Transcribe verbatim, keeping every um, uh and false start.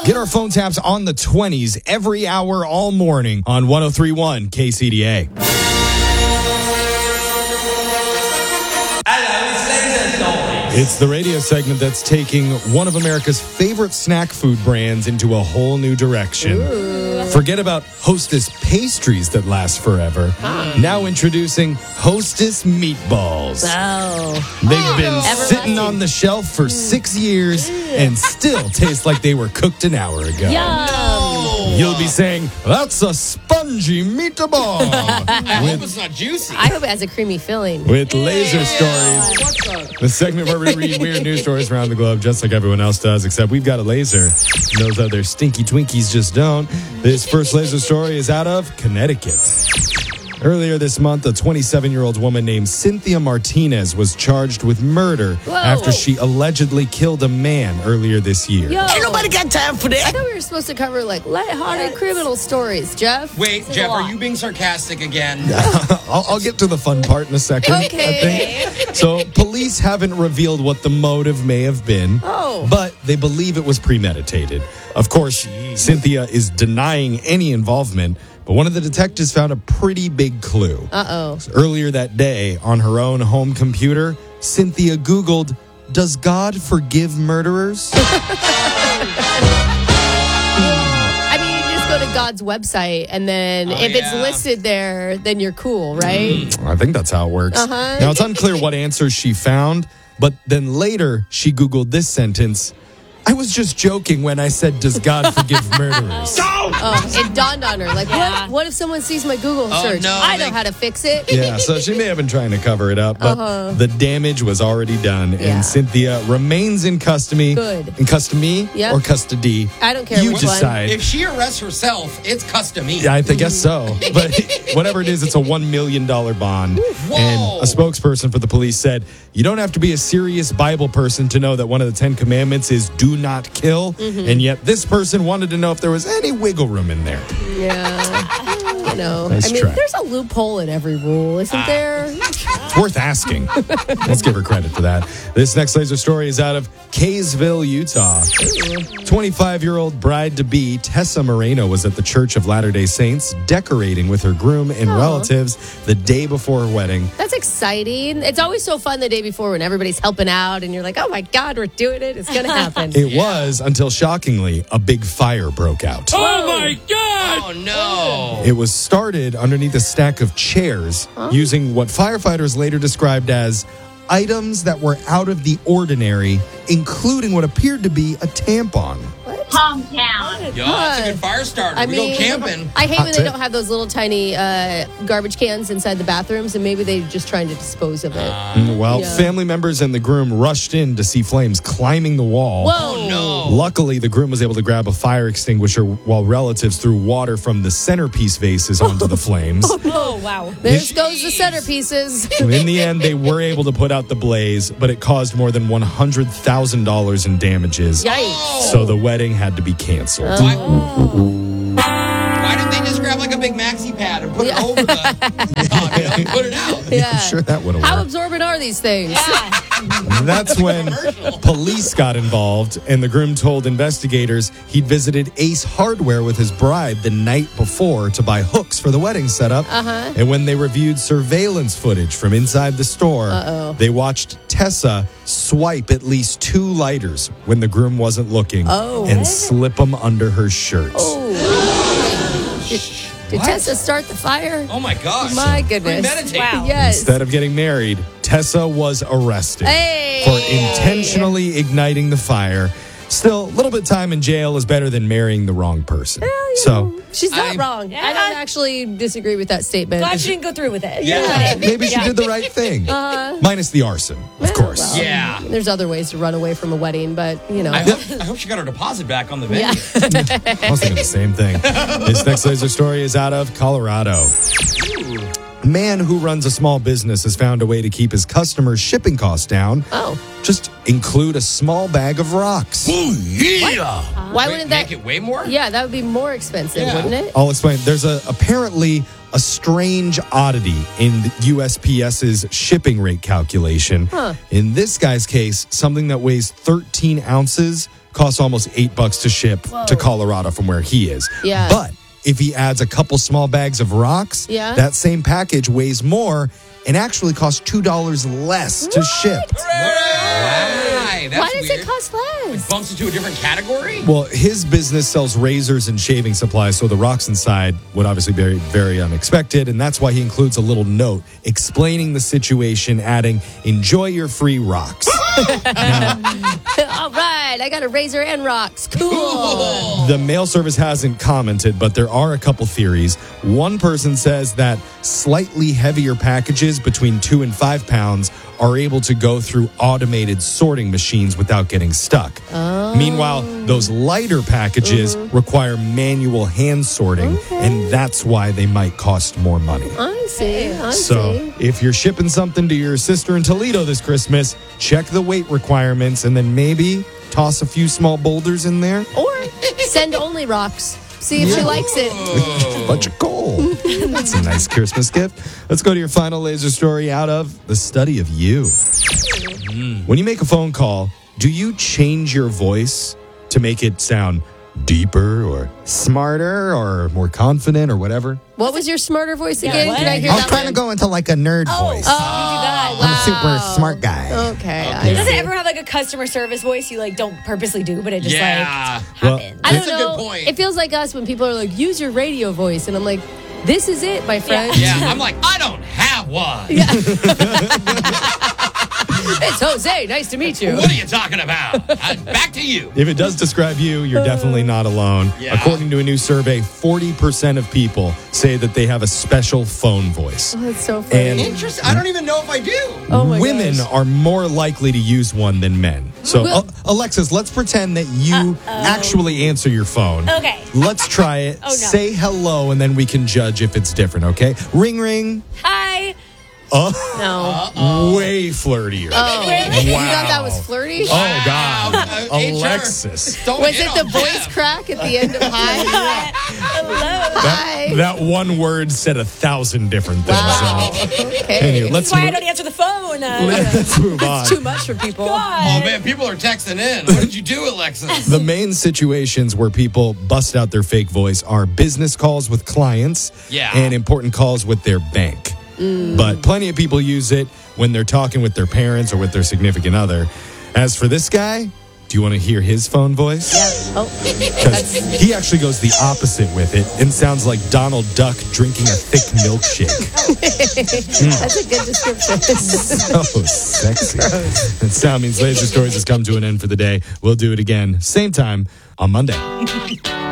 Get our phone taps on the twenties every hour all morning on one oh three point one K C D A. It's the radio segment that's taking one of America's favorite snack food brands into a whole new direction. Ooh. Forget about Hostess pastries that last forever. Huh. Now introducing Hostess meatballs. Wow. They've been oh. sitting on the shelf for six years and still taste like they were cooked an hour ago. Yum. You'll be saying, that's a spongy meatball. I hope it's not juicy. I hope it has a creamy filling. With Laser Stories, the segment where we read weird news stories around the globe, just like everyone else does, except we've got a laser. Those other stinky Twinkies just don't. This first laser story is out of Connecticut. Earlier this month, a twenty-seven-year-old woman named Cynthia Martinez was charged with murder Whoa. after she allegedly killed a man earlier this year. Yo, Ain't nobody got time for I that. thought we were supposed to cover like lighthearted criminal stories, Jeff. Wait, This is Jeff, a lot. are you being sarcastic again? I'll, I'll get to the fun part in a second, Okay. I think. So, police haven't revealed what the motive may have been, Oh. but they believe it was premeditated. Of course, Cynthia is denying any involvement, but one of the detectives found a pretty big clue. Uh-oh. Earlier that day, on her own home computer, Cynthia Googled, "Does God forgive murderers?" I mean, you just go to God's website, and then Oh, if it's yeah. listed there, then you're cool, right? I think that's how it works. Uh-huh. Now, it's unclear what answers she found, but then later she Googled this sentence, "I was just joking when I said, does God forgive murderers?" Oh, it dawned on her. Like, what, what if someone sees my Google Oh, search? no, I know they- how to fix it. Yeah, so she may have been trying to cover it up, but Uh-huh. the damage was already done, Yeah. and Cynthia remains in custody. Good. In custody Yeah. or custody? I don't care You which one. decide. If she arrests herself, it's custom Yeah, I th- guess so. But whatever it is, it's a one million dollars bond. Whoa. And a spokesperson for the police said, you don't have to be a serious Bible person to know that one of the Ten Commandments is do not kill. Mm-hmm. And yet this person wanted to know if there was any wiggle room in there. Yeah. You know, Nice I mean, try. there's a loophole in every rule, isn't there? It's worth asking. Let's give her credit for that. This next laser story is out of Kaysville, Utah. twenty-five-year-old bride-to-be Tessa Moreno was at the Church of Latter-day Saints decorating with her groom and Oh. relatives the day before her wedding. That's exciting. It's always so fun the day before when everybody's helping out and you're like, oh my God, we're doing it. It's going to happen. It was until, shockingly, a big fire broke out. Oh my God! Oh no! It was started underneath a stack of chairs using what firefighters later described as items that were out of the ordinary, including what appeared to be a tampon. Calm down. Yo, that's a good fire starter. I we mean, go camping. I hate Hot when they tip. don't have those little tiny uh, garbage cans inside the bathrooms, and maybe they're just trying to dispose of it. Well, Yeah. family members and the groom rushed in to see flames climbing the wall. Whoa. No. Luckily, the groom was able to grab a fire extinguisher while relatives threw water from the centerpiece vases onto the flames. Oh, wow. There goes the centerpieces. In the end, they were able to put out the blaze, but it caused more than one hundred thousand dollars in damages. Yikes. So the wedding had to be canceled. Why, why didn't they just grab like a big maxi pad and put Yeah. it over the top, you know, and put it out? Yeah. I'm sure that would have How worked. absorbent are these things? That's when police got involved, and the groom told investigators he'd visited Ace Hardware with his bride the night before to buy hooks for the wedding setup. Uh-huh. And when they reviewed surveillance footage from inside the store, Uh-oh. they watched Tessa swipe at least two lighters when the groom wasn't looking Oh. and slip them under her shirt. Oh. Did, did What? Tessa start the fire? Oh my gosh! My goodness. Premeditated. Wow. Yes. Instead of getting married, Tessa was arrested Hey. for intentionally igniting the fire. Still, a little bit of time in jail is better than marrying the wrong person. Well, you So know, she's not I- wrong. Yeah. I don't actually disagree with that statement. Glad she didn't go through with it. Yeah. maybe she Yeah. did the right thing. Uh, Minus the arson, of course. well, Yeah. There's other ways to run away from a wedding, but you know. I hope, I hope she got her deposit back on the venue. Yeah. I was thinking the same thing. This next laser story is out of Colorado. A man who runs a small business has found a way to keep his customers' shipping costs down. Oh. Just include a small bag of rocks. Why Wait, wouldn't make that? it way more? Yeah, that would be more expensive, Yeah. wouldn't it? I'll explain. There's a apparently a strange oddity in the USPS's shipping rate calculation. Huh. In this guy's case, something that weighs thirteen ounces costs almost eight bucks to ship to Colorado from where he is. Yeah. But if he adds a couple small bags of rocks, Yeah. that same package weighs more and actually costs two dollars less to ship. Right. That's Why does weird. it cost less? Bumps into a different category? Well, his business sells razors and shaving supplies, so the rocks inside would obviously be very, very unexpected, and that's why he includes a little note explaining the situation, adding, enjoy your free rocks. All right, I got a razor and rocks. Cool. The mail service hasn't commented, but there are a couple theories. One person says that slightly heavier packages between two and five pounds are able to go through automated sorting machines without getting stuck. Meanwhile, those lighter packages require manual hand sorting, and that's why they might cost more money. I see. I So, see. if you're shipping something to your sister in Toledo this Christmas, check the weight requirements and then maybe toss a few small boulders in there. Or send only rocks. See if she likes it. Bunch of gold. That's a nice Christmas gift. Let's go to your final laser story out of the study of you. When you make a phone call, do you change your voice to make it sound deeper or smarter or more confident or whatever? What was your smarter voice again? what? Did I hear I was that trying one? to go into like a nerd voice. Oh, that. I'm a super wow. smart guy. Okay. I Does see. it ever have like a customer service voice you like don't purposely do, but it just Yeah. like Well, happens? I don't That's a know. good point. It feels like us when people are like, use your radio voice. And I'm like, this is it, my friend. Yeah, I'm like, I don't have one. It's Jose. Nice to meet you. What are you talking about? Uh, back to you. If it does describe you, you're definitely not alone. Yeah. According to a new survey, forty percent of people say that they have a special phone voice. Oh, that's so funny. And Interesting. I don't even know if I do. oh my women gosh. are more likely to use one than men. So, Well- Al- Alexis, let's pretend that you actually answer your phone. Okay. Let's try it. Oh, no. Say hello, and then we can judge if it's different, okay? Ring, ring. Hi. Oh, No. way flirtier. Oh. Really? You Wow. thought that was flirty? Oh, God. Uh, H R. Alexis. Don't Was hit it the on voice Jeff. crack at the end of hi? Hello. Hi. That one word said a thousand different things. Wow. So, Okay. anyway, That's let's why I move, don't answer the phone. Uh, let's move on. Too much for people. Oh, God. man, people are texting in. What did you do, Alexis? The main situations where people bust out their fake voice are business calls with clients Yeah. and important calls with their bank. But plenty of people use it when they're talking with their parents or with their significant other. As for this guy, do you want to hear his phone voice? Oh, Because he actually goes the opposite with it and sounds like Donald Duck drinking a thick milkshake. that's a good description. So sexy. And Sound Means Laser Stories has come to an end for the day. We'll do it again, same time on Monday.